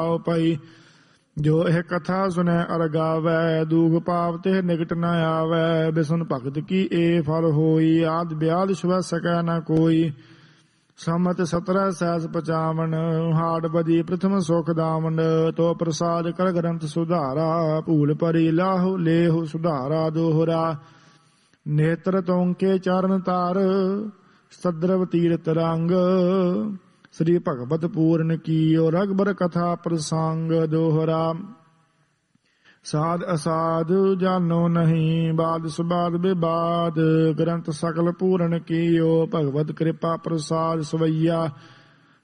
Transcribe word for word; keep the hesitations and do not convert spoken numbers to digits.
ਪਈ। ਜੋ ਇਹ ਕਥਾ ਸੁਨੈ ਅਰ ਗਾਵੈ, ਦੂਖ ਪਾਪ ਤੇ ਨਿਕਟ ਨ ਆਵੈ। ਬਿਸਨ ਭਗਤ ਕੀ ਏ ਫਲ ਹੋਈ, ਆਦ ਬਿਆਦ ਛੁਐ ਸਕੈ ਨ ਕੋਈ। ਸਮਤ ਸਤਰੈ ਸਹਿਸ ਪਚਾਵਨ, ਹਾੜ ਬਦੀ ਪ੍ਰਥਮ ਸੁਖ ਦਾਵਨ। ਤੋ ਪ੍ਰਸਾਦ ਕਰ ਗ੍ਰੰਥ ਸੁਧਾਰਾ, ਭੂਲ ਭਰੀ ਲਾਹੁ ਲੇਹੁ ਸੁਧਾਰਾ ਦੋਹਰਾ। ਨੇਤਰ ਤੋਂਕੇ ਚਰਨ ਤਾਰ, ਸਦਰਵ ਤੀਰਤ ਰੰਗ। ਸ੍ਰੀ ਭਗਵਤ ਪੂਰਨ ਕੀਓ, ਰਗਬਰ ਕਥਾ ਪ੍ਰਸੰਗ ਦੋਹਰਾ। ਸਾਧ ਅਸਾਧ ਜਾਨੋ ਨਹੀਂ, ਬਾਦ ਸੁਬਾਦ ਬਿਬਾਦ। ਗ੍ਰੰਥ ਸਕਲ ਪੂਰਨ ਕੀਓ, ਭਗਵਤ ਕਿਰਪਾ ਪ੍ਰਸਾਦ ਸਵਈਆ।